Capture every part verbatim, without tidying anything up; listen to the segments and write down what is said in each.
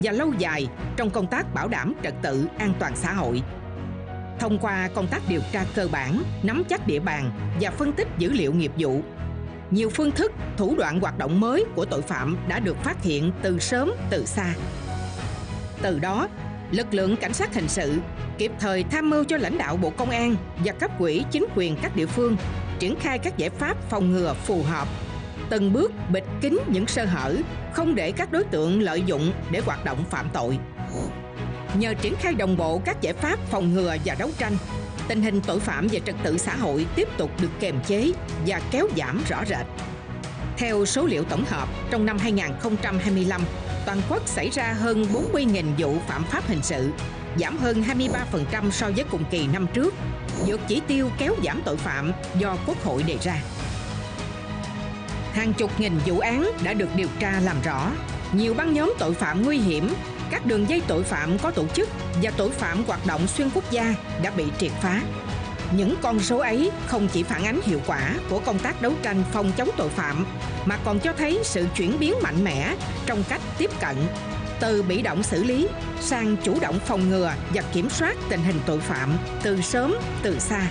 và lâu dài trong công tác bảo đảm trật tự an toàn xã hội. Thông qua công tác điều tra cơ bản, nắm chắc địa bàn và phân tích dữ liệu nghiệp vụ, nhiều phương thức, thủ đoạn hoạt động mới của tội phạm đã được phát hiện từ sớm từ xa. Từ đó, lực lượng cảnh sát hình sự kịp thời tham mưu cho lãnh đạo Bộ Công an và cấp ủy chính quyền các địa phương triển khai các giải pháp phòng ngừa phù hợp, từng bước bịt kín những sơ hở, không để các đối tượng lợi dụng để hoạt động phạm tội. Nhờ triển khai đồng bộ các giải pháp phòng ngừa và đấu tranh, tình hình tội phạm về trật tự xã hội tiếp tục được kiềm chế và kéo giảm rõ rệt. Theo số liệu tổng hợp, trong năm hai nghìn không trăm hai mươi lăm, toàn quốc xảy ra hơn bốn mươi nghìn vụ phạm pháp hình sự, giảm hơn hai mươi ba phần trăm so với cùng kỳ năm trước, vượt chỉ tiêu kéo giảm tội phạm do Quốc hội đề ra. Hàng chục nghìn vụ án đã được điều tra làm rõ, nhiều băng nhóm tội phạm nguy hiểm, các đường dây tội phạm có tổ chức và tội phạm hoạt động xuyên quốc gia đã bị triệt phá. Những con số ấy không chỉ phản ánh hiệu quả của công tác đấu tranh phòng chống tội phạm, mà còn cho thấy sự chuyển biến mạnh mẽ trong cách tiếp cận, từ bị động xử lý sang chủ động phòng ngừa và kiểm soát tình hình tội phạm từ sớm từ xa.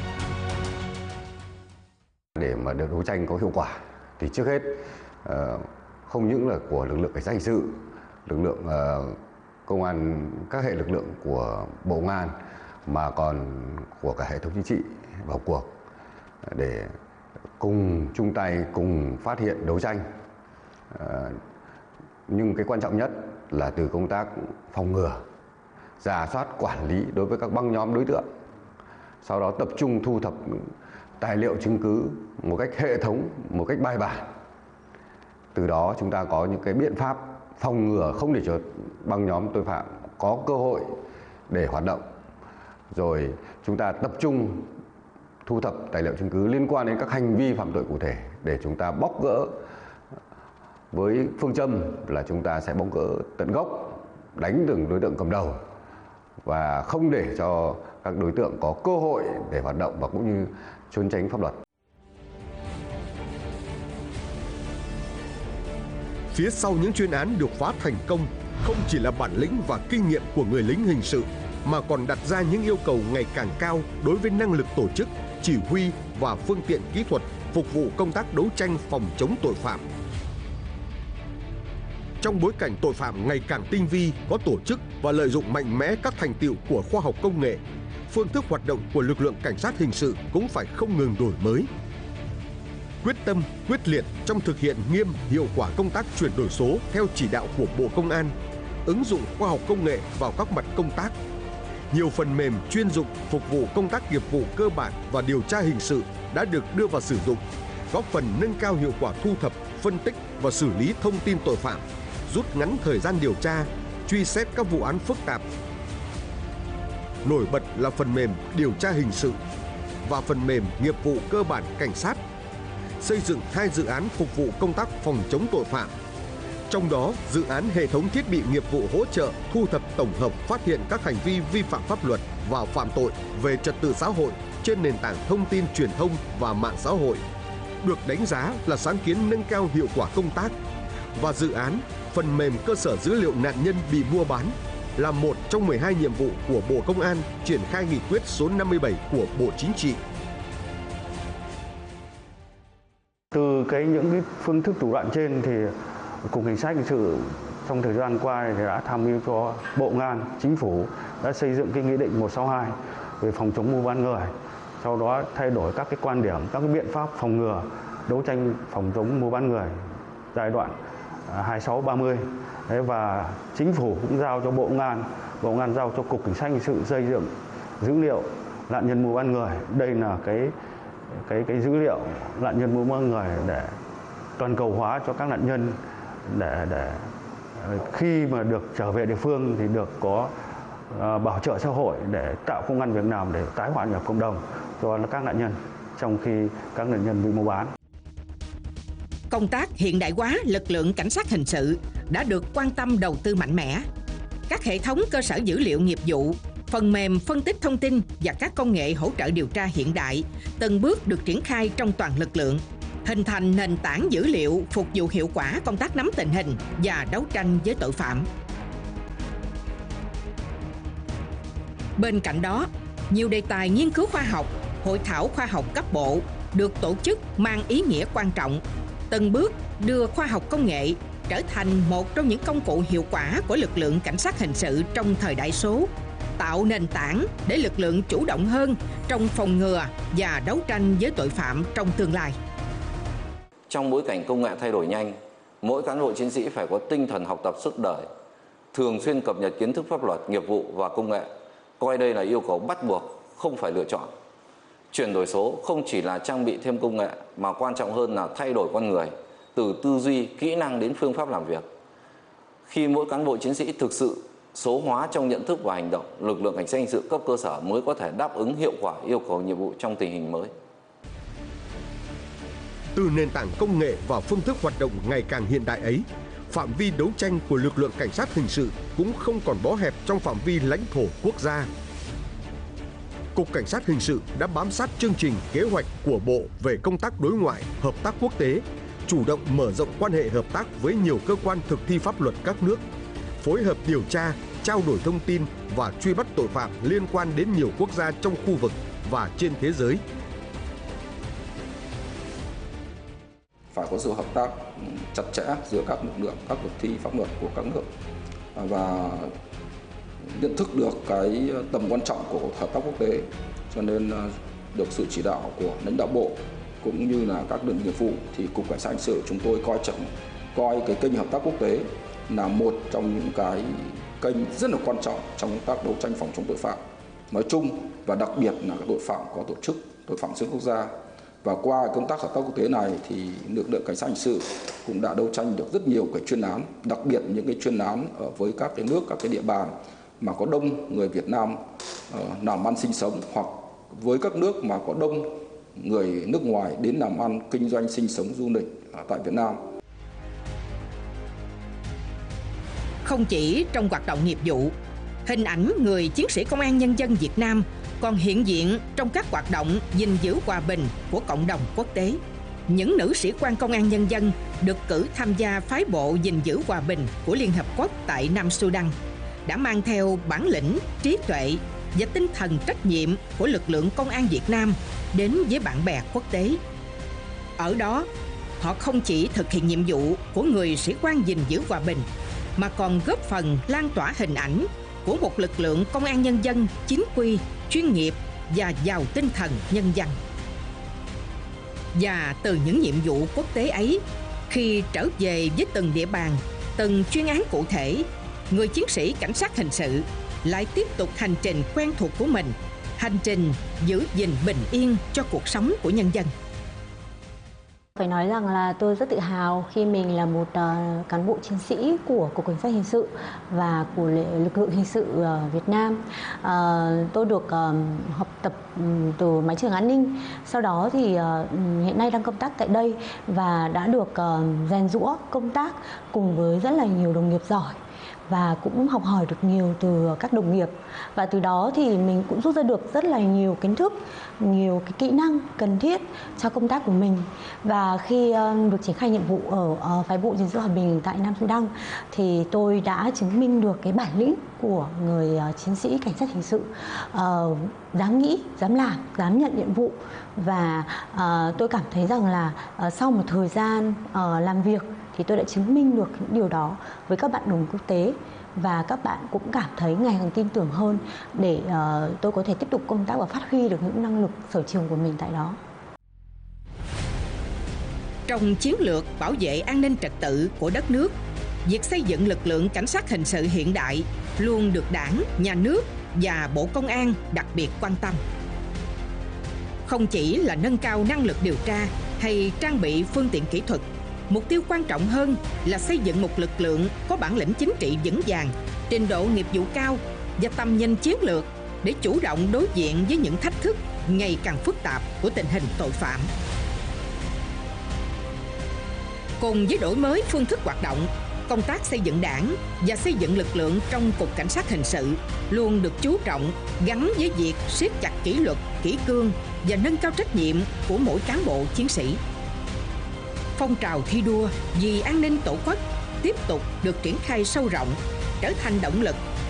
Để mà được đấu tranh có hiệu quả thì trước hết không những là của lực lượng cảnh sát hình sự, lực lượng công an, các hệ lực lượng của Bộ Công an, mà còn của cả hệ thống chính trị vào cuộc để cùng chung tay, cùng phát hiện đấu tranh. À, nhưng cái quan trọng nhất là từ công tác phòng ngừa, rà soát quản lý đối với các băng nhóm đối tượng, sau đó tập trung thu thập tài liệu chứng cứ một cách hệ thống, một cách bài bản. Từ đó chúng ta có những cái biện pháp phòng ngừa không để cho băng nhóm tội phạm có cơ hội để hoạt động. Rồi chúng ta tập trung thu thập tài liệu chứng cứ liên quan đến các hành vi phạm tội cụ thể để chúng ta bóc gỡ với phương châm là chúng ta sẽ bóc gỡ tận gốc, đánh từng đối tượng cầm đầu và không để cho các đối tượng có cơ hội để hoạt động và cũng như trốn tránh pháp luật. Phía sau những chuyên án được phá thành công không chỉ là bản lĩnh và kinh nghiệm của người lính hình sự, mà còn đặt ra những yêu cầu ngày càng cao đối với năng lực tổ chức, chỉ huy và phương tiện kỹ thuật phục vụ công tác đấu tranh phòng chống tội phạm. Trong bối cảnh tội phạm ngày càng tinh vi, có tổ chức và lợi dụng mạnh mẽ các thành tựu của khoa học công nghệ, phương thức hoạt động của lực lượng cảnh sát hình sự cũng phải không ngừng đổi mới. Quyết tâm, quyết liệt trong thực hiện nghiêm hiệu quả công tác chuyển đổi số theo chỉ đạo của Bộ Công an, ứng dụng khoa học công nghệ vào các mặt công tác. Nhiều phần mềm chuyên dụng phục vụ công tác nghiệp vụ cơ bản và điều tra hình sự đã được đưa vào sử dụng, góp phần nâng cao hiệu quả thu thập, phân tích và xử lý thông tin tội phạm, rút ngắn thời gian điều tra, truy xét các vụ án phức tạp. Nổi bật là phần mềm điều tra hình sự và phần mềm nghiệp vụ cơ bản cảnh sát, xây dựng hai dự án phục vụ công tác phòng chống tội phạm. Trong đó, dự án hệ thống thiết bị nghiệp vụ hỗ trợ thu thập tổng hợp phát hiện các hành vi vi phạm pháp luật và phạm tội về trật tự xã hội trên nền tảng thông tin truyền thông và mạng xã hội, được đánh giá là sáng kiến nâng cao hiệu quả công tác. Và dự án phần mềm cơ sở dữ liệu nạn nhân bị mua bán là một trong mười hai nhiệm vụ của Bộ Công an triển khai nghị quyết số năm mươi bảy của Bộ Chính trị. Từ cái những cái phương thức thủ đoạn trên thì Cục Cảnh sát hình sự trong thời gian qua thì đã tham mưu cho Bộ Công an, Chính phủ đã xây dựng cái nghị định một sáu hai về phòng chống mua bán người. Sau đó thay đổi các cái quan điểm, các cái biện pháp phòng ngừa, đấu tranh phòng chống mua bán người giai đoạn hai mươi sáu ba mươi. Đấy, và Chính phủ cũng giao cho Bộ Công an, Bộ Công an giao cho Cục Cảnh sát hình sự xây dựng dữ liệu nạn nhân mua bán người. Đây là cái cái cái dữ liệu nạn nhân mua bán người để toàn cầu hóa cho các nạn nhân, để để khi mà được trở về địa phương thì được có uh, bảo trợ xã hội để tạo công ăn việc làm để tái hòa nhập cộng đồng cho các nạn nhân trong khi các nạn nhân bị mua bán. Công tác hiện đại hóa lực lượng cảnh sát hình sự đã được quan tâm đầu tư mạnh mẽ. Các hệ thống cơ sở dữ liệu nghiệp vụ, phần mềm phân tích thông tin và các công nghệ hỗ trợ điều tra hiện đại từng bước được triển khai trong toàn lực lượng, hình thành nền tảng dữ liệu phục vụ hiệu quả công tác nắm tình hình và đấu tranh với tội phạm. Bên cạnh đó, nhiều đề tài nghiên cứu khoa học, hội thảo khoa học cấp bộ được tổ chức mang ý nghĩa quan trọng, từng bước đưa khoa học công nghệ trở thành một trong những công cụ hiệu quả của lực lượng cảnh sát hình sự trong thời đại số, tạo nền tảng để lực lượng chủ động hơn trong phòng ngừa và đấu tranh với tội phạm trong tương lai. Trong bối cảnh công nghệ thay đổi nhanh, mỗi cán bộ chiến sĩ phải có tinh thần học tập suốt đời, thường xuyên cập nhật kiến thức pháp luật, nghiệp vụ và công nghệ, coi đây là yêu cầu bắt buộc, không phải lựa chọn. Chuyển đổi số không chỉ là trang bị thêm công nghệ mà quan trọng hơn là thay đổi con người, từ tư duy, kỹ năng đến phương pháp làm việc. Khi mỗi cán bộ chiến sĩ thực sự số hóa trong nhận thức và hành động, lực lượng cảnh sát hình sự cấp cơ sở mới có thể đáp ứng hiệu quả yêu cầu nhiệm vụ trong tình hình mới. Từ nền tảng công nghệ và phương thức hoạt động ngày càng hiện đại ấy, phạm vi đấu tranh của lực lượng cảnh sát hình sự cũng không còn bó hẹp trong phạm vi lãnh thổ quốc gia. Cục Cảnh sát Hình sự đã bám sát chương trình, kế hoạch của Bộ về công tác đối ngoại, hợp tác quốc tế, chủ động mở rộng quan hệ hợp tác với nhiều cơ quan thực thi pháp luật các nước, phối hợp điều tra, trao đổi thông tin và truy bắt tội phạm liên quan đến nhiều quốc gia trong khu vực và trên thế giới. Phải có sự hợp tác chặt chẽ giữa các lực lượng, các thực thi pháp luật của các nước và nhận thức được cái tầm quan trọng của hợp tác quốc tế, cho nên được sự chỉ đạo của lãnh đạo bộ cũng như là các đơn vị nghiệp vụ thì Cục Cảnh sát Hình sự chúng tôi coi trọng coi cái kênh hợp tác quốc tế là một trong những cái kênh rất là quan trọng trong công tác đấu tranh phòng chống tội phạm nói chung và đặc biệt là các tội phạm có tổ chức, tội phạm xuyên quốc gia. Và qua công tác hợp tác quốc tế này thì lực lượng cảnh sát hình sự cũng đã đấu tranh được rất nhiều cái chuyên án, đặc biệt những cái chuyên án ở với các cái nước, các cái địa bàn mà có đông người Việt Nam uh, làm ăn sinh sống, hoặc với các nước mà có đông người nước ngoài đến làm ăn, kinh doanh, sinh sống, du lịch uh, tại Việt Nam. Không chỉ trong hoạt động nghiệp vụ, hình ảnh người chiến sĩ công an nhân dân Việt Nam còn hiện diện trong các hoạt động gìn giữ hòa bình của cộng đồng quốc tế. Những nữ sĩ quan công an nhân dân được cử tham gia phái bộ gìn giữ hòa bình của Liên Hợp Quốc tại Nam Sudan đã mang theo bản lĩnh, trí tuệ và tinh thần trách nhiệm của lực lượng công an Việt Nam đến với bạn bè quốc tế. Ở đó, họ không chỉ thực hiện nhiệm vụ của người sĩ quan gìn giữ hòa bình, mà còn góp phần lan tỏa hình ảnh của một lực lượng công an nhân dân chính quy, chuyên nghiệp và giàu tinh thần nhân văn. Và từ những nhiệm vụ quốc tế ấy, khi trở về với từng địa bàn, từng chuyên án cụ thể, người chiến sĩ cảnh sát hình sự lại tiếp tục hành trình quen thuộc của mình, hành trình giữ gìn bình yên cho cuộc sống của nhân dân. Phải nói rằng là tôi rất tự hào khi mình là một uh, cán bộ chiến sĩ của Cục Cảnh sát Hình sự và của lực lượng hình sự uh, Việt Nam. Uh, tôi được uh, học tập um, từ mái trường an ninh, sau đó thì uh, hiện nay đang công tác tại đây và đã được uh, rèn giũa công tác cùng với rất là nhiều đồng nghiệp giỏi và cũng học hỏi được nhiều từ các đồng nghiệp, và từ đó thì mình cũng rút ra được rất là nhiều kiến thức, nhiều cái kỹ năng cần thiết cho công tác của mình. Và khi uh, được triển khai nhiệm vụ ở uh, phái bộ gìn giữ hòa bình tại Nam Sudan thì tôi đã chứng minh được cái bản lĩnh của người uh, chiến sĩ cảnh sát hình sự, uh, dám nghĩ, dám làm, dám nhận nhiệm vụ. Và uh, tôi cảm thấy rằng là uh, sau một thời gian uh, làm việc thì tôi đã chứng minh được những điều đó với các bạn đồng quốc tế, và các bạn cũng cảm thấy ngày càng tin tưởng hơn để uh, tôi có thể tiếp tục công tác và phát huy được những năng lực sở trường của mình tại đó. Trong chiến lược bảo vệ an ninh trật tự của đất nước, việc xây dựng lực lượng cảnh sát hình sự hiện đại luôn được Đảng, Nhà nước và Bộ Công an đặc biệt quan tâm. Không chỉ là nâng cao năng lực điều tra hay trang bị phương tiện kỹ thuật, mục tiêu quan trọng hơn là xây dựng một lực lượng có bản lĩnh chính trị vững vàng, trình độ nghiệp vụ cao và tầm nhìn chiến lược để chủ động đối diện với những thách thức ngày càng phức tạp của tình hình tội phạm. Cùng với đổi mới phương thức hoạt động, công tác xây dựng Đảng và xây dựng lực lượng trong Cục Cảnh sát Hình sự luôn được chú trọng gắn với việc siết chặt kỷ luật, kỷ cương và nâng cao trách nhiệm của mỗi cán bộ chiến sĩ. Phong trào thi đua vì an ninh Tổ quốc tiếp tục được triển khai sâu rộng, trở thành động lực